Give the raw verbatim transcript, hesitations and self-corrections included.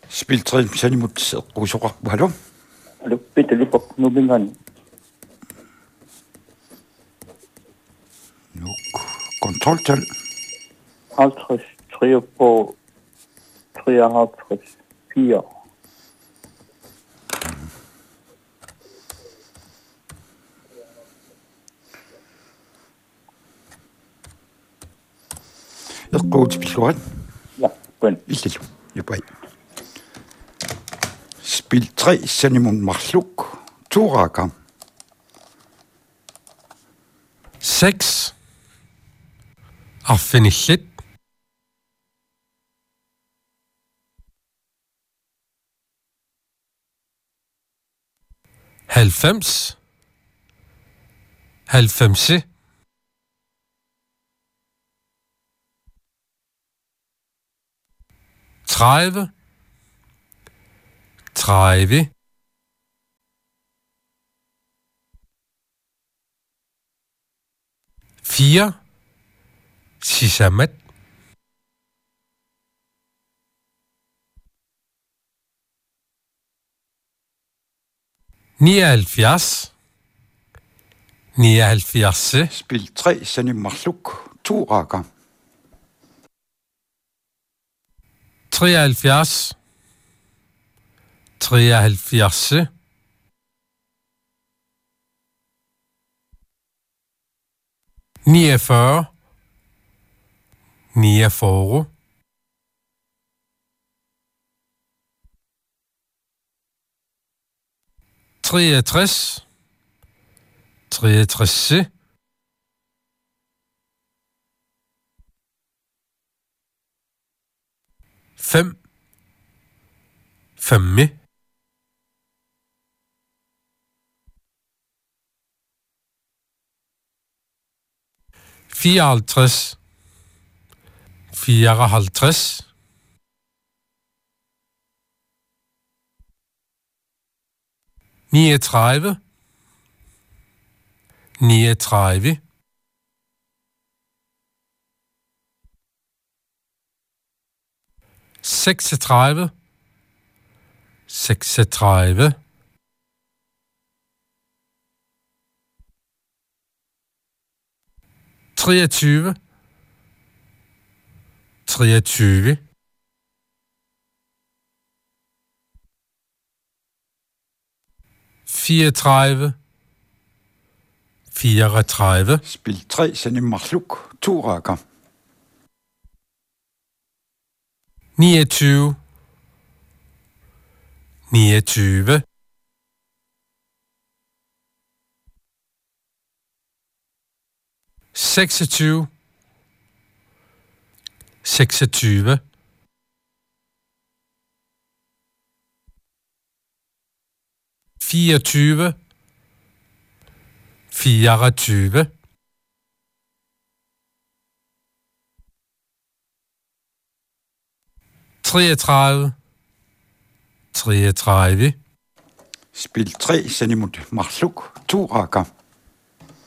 Spil tre minut rusura. Hallo? Hallo, bitte lige nu bingan. Nu kontroltal. halvtreds, tre på treoghalvtreds, fire. Jeg går til beslutningen. Ja, godt. Ikke jo. Jeg bare. Spil tre Senimun Marsluk. Turaka. seks. Affinishit. halvfems. halvfemse. tredive. tredive. fire. Sisamat. nioghalvfjerds. nioghalvfjerds. Spil tre Senimun Marsluk. Turaka. treoghalvfjerds. treoghalvfjerds. niogfyrre. niogfyrre. treogtres. treogtres. fem. femme. fireoghalvtreds. fireoghalvtreds. niogtredive. niogtredive. seksogtredive. seksogtredive. treogtyve. treogtyve. fireogtredive. fireogtredive. Spil tre Senimun Marsluk. Turaka. niogtyve. niogtyve. seksogtyve. seksogtyve. fireogtyve. fireogtyve. treogtredive. treogtredive. Spil tre Senimun Marsluk. Turaka.